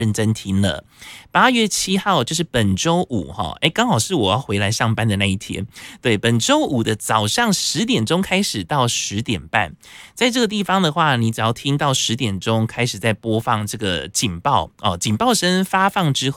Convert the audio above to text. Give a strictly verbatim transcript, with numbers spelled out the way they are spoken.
认真听了。八月七号就是本周五哈，哎，刚好是我要回来上班的那一天。对，本周五的早上十点钟开始到十点半，在这个地方的话，你只要听到十点钟开始在播放这个警报哦，警报声发放之后。